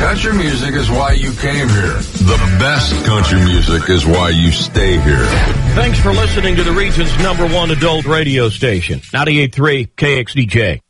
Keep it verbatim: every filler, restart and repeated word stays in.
Country music is why you came here. The best country music is why you stay here. Thanks for listening to the region's number one adult radio station, ninety-eight point three K X D J.